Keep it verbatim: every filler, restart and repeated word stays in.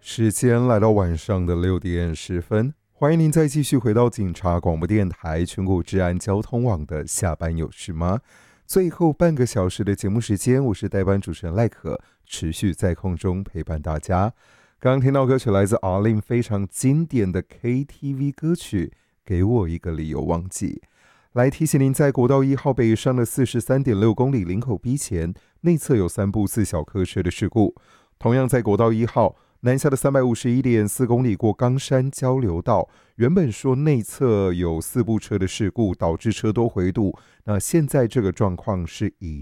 时间来到晚上的六点十分，欢迎您再继续回到警察广播电台全国治安交通网的下班有事吗？最后半个小时的节目时间，我是代班主持人赖可，持续在空中陪伴大家。刚刚听到歌曲来自 Arlene 非常经典的 K T V 歌曲，给我一个理由忘记。来提醒您，在国道一号北上的四十三点六公里林口 B 前，内侧有三部四小客车的事故。同样在国道一号南下的三百五十一点四公里过冈山交流道，原本说内侧有四部车的事故，导致车多回堵。那现在这个状况是已